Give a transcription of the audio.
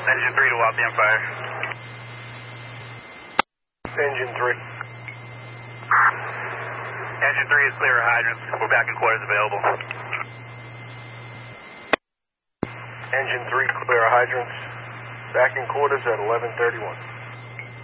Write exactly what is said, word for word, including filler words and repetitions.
Engine three to Wapian Fire. Engine three. Engine three is clear of hydrants. We're back in quarters available. Engine three, clear of hydrants. Back in quarters at eleven thirty-one.